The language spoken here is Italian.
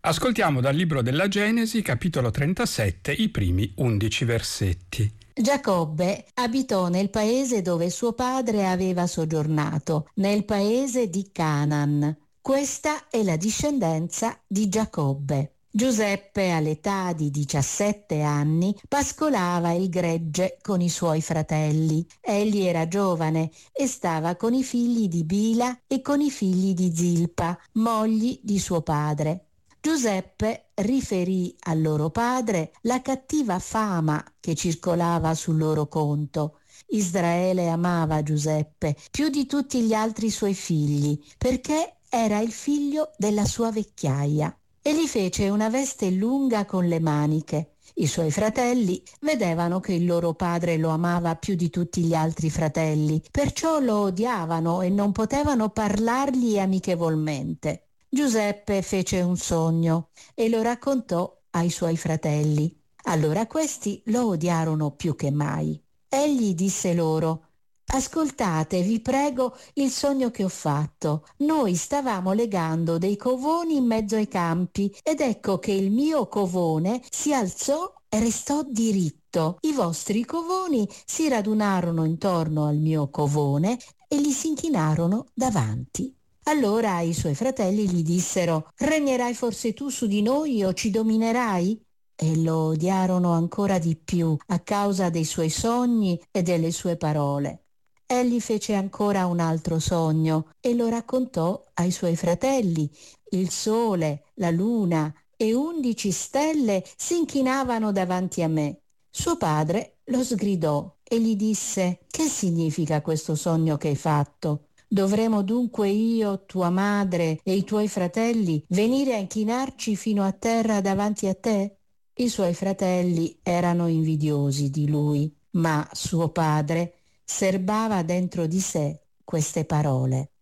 Ascoltiamo dal libro della Genesi, capitolo 37, i primi 11 versetti. Giacobbe abitò nel paese dove suo padre aveva soggiornato, nel paese di Canaan. Questa è la discendenza di Giacobbe. Giuseppe, all'età di 17 anni, pascolava il gregge con i suoi fratelli. Egli era giovane e stava con i figli di Bila e con i figli di Zilpa, mogli di suo padre. Giuseppe riferì al loro padre la cattiva fama che circolava sul loro conto. Israele amava Giuseppe più di tutti gli altri suoi figli, perché era il figlio della sua vecchiaia, e gli fece una veste lunga con le maniche. I suoi fratelli vedevano che il loro padre lo amava più di tutti gli altri fratelli, perciò lo odiavano e non potevano parlargli amichevolmente. Giuseppe fece un sogno e lo raccontò ai suoi fratelli. Allora questi lo odiarono più che mai. Egli disse loro: «Ascoltate, vi prego, il sogno che ho fatto. Noi stavamo legando dei covoni in mezzo ai campi ed ecco che il mio covone si alzò e restò diritto. I vostri covoni si radunarono intorno al mio covone e gli si inchinarono davanti». Allora i suoi fratelli gli dissero: «Regnerai forse tu su di noi o ci dominerai?» E lo odiarono ancora di più a causa dei suoi sogni e delle sue parole. Egli fece ancora un altro sogno e lo raccontò ai suoi fratelli. Il sole, la luna e 11 stelle si inchinavano davanti a me. Suo padre lo sgridò e gli disse: «Che significa questo sogno che hai fatto? Dovremo dunque io, tua madre e i tuoi fratelli venire a inchinarci fino a terra davanti a te?» I suoi fratelli erano invidiosi di lui, ma suo padre serbava dentro di sé queste parole.